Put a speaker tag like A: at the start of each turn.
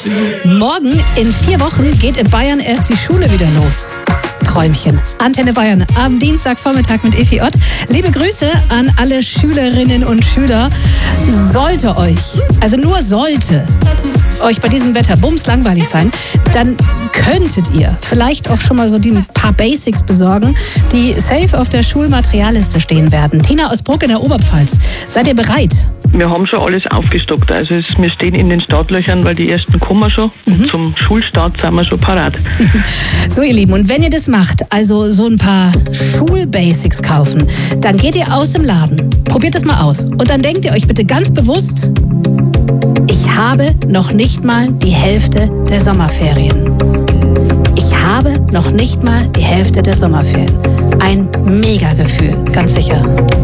A: Morgen in 4 Wochen geht in Bayern erst die Schule wieder los. Träumchen. Antenne Bayern am Dienstagvormittag mit Effi Ott. Liebe Grüße an alle Schülerinnen und Schüler. Sollte euch, also nur sollte euch bei diesem Wetter bumslangweilig sein, dann könntet ihr vielleicht auch schon mal so die paar Basics besorgen, die safe auf der Schulmaterialliste stehen werden. Tina aus Bruck in der Oberpfalz, seid ihr bereit?
B: Wir haben schon alles aufgestockt. Also wir stehen in den Startlöchern, weil die ersten kommen schon. Zum Schulstart sind wir schon parat.
A: So ihr Lieben, und wenn ihr das macht, also so ein paar Schulbasics kaufen, dann geht ihr aus dem Laden, probiert das mal aus und dann denkt ihr euch bitte ganz bewusst, ich habe noch nicht mal die Hälfte der Sommerferien. Ich habe noch nicht mal die Hälfte der Sommerferien. Ein Mega-Gefühl, ganz sicher.